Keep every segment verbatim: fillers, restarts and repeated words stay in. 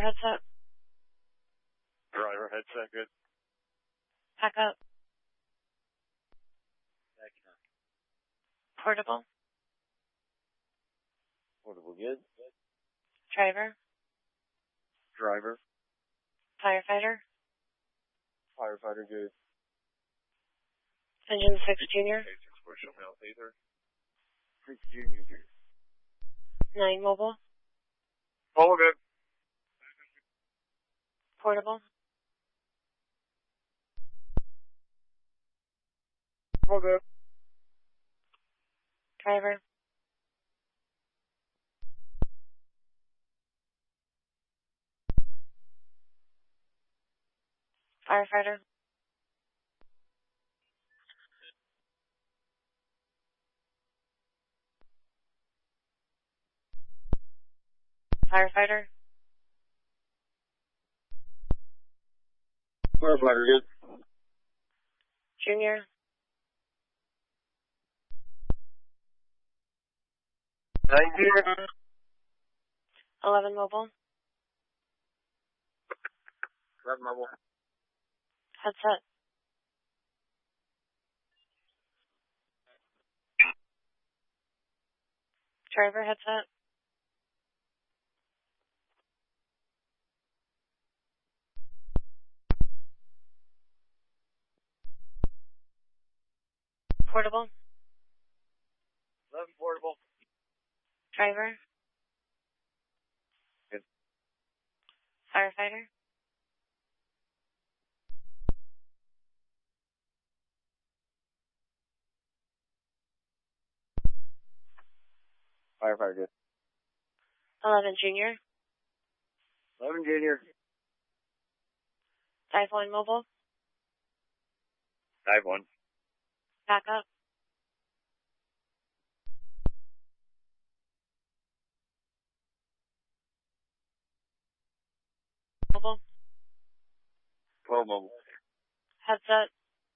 headset. Driver headset good. Pack up. Portable. Portable good. Driver. Driver. Firefighter. Firefighter good. Engine six Junior. Six four show me out either. Six Junior good. Nine Mobile. All good. Portable. All good. Driver. Firefighter. Firefighter. Firefighter good. Junior. Nine Junior. Eleven Mobile. Eleven Mobile. Headset. Driver headset. Portable. Eleven portable. Driver. Good. Firefighter. Firefighter good. Eleven Junior. Eleven Junior. Dive one Mobile. Dive one. Back up. Mobile. Twelve mobile. Headset.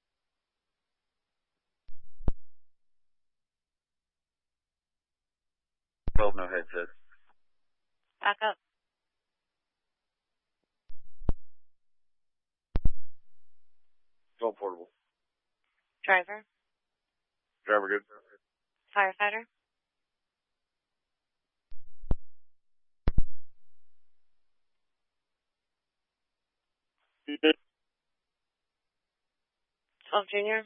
Twelve no headset. Back up. Twelve portable. Driver. Driver good. Firefighter. Twelve Junior.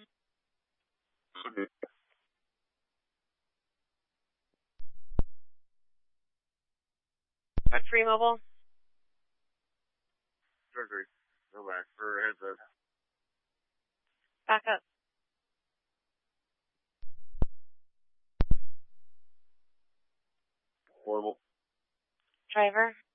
Three Mobile. Surgery. Go back for headset. Back up. Portable. Driver.